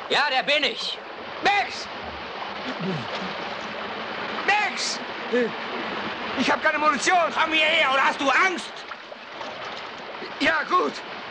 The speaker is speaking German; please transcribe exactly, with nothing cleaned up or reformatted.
Ja, der bin ich. Max! Max! Ich habe keine Munition. Komm hierher, oder hast du Angst? Ja, gut.